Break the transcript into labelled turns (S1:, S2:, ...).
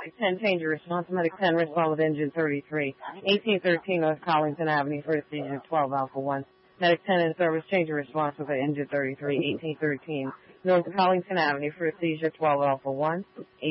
S1: Medic 10, change your response. Medic 10, respond with engine 33. 1813 North Collington Avenue for a seizure 12 Alpha 1. Medic 10 in service, change your response with engine 33. 1813 North Collington Avenue for a seizure 12 Alpha 1.